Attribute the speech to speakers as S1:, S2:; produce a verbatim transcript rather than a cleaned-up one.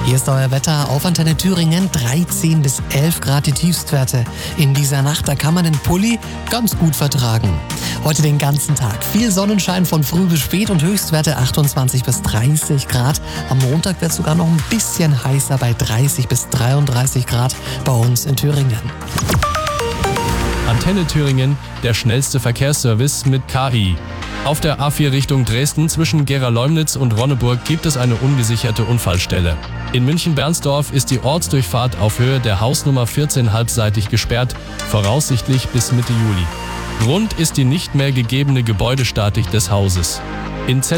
S1: Hier ist euer Wetter auf Antenne Thüringen, dreizehn bis elf Grad die Tiefstwerte. In dieser Nacht, da kann man den Pulli ganz gut vertragen. Heute den ganzen Tag viel Sonnenschein von früh bis spät und Höchstwerte achtundzwanzig bis dreißig Grad. Am Montag wird es sogar noch ein bisschen heißer bei dreißig bis dreiunddreißig Grad bei uns in Thüringen.
S2: Antenne Thüringen, der schnellste Verkehrsservice mit K I. Auf der A vier Richtung Dresden zwischen Gera-Leumnitz und Ronneburg gibt es eine ungesicherte Unfallstelle. In München-Bernsdorf ist die Ortsdurchfahrt auf Höhe der Hausnummer vierzehn halbseitig gesperrt, voraussichtlich bis Mitte Juli. Grund ist die nicht mehr gegebene Gebäudestatik des Hauses. In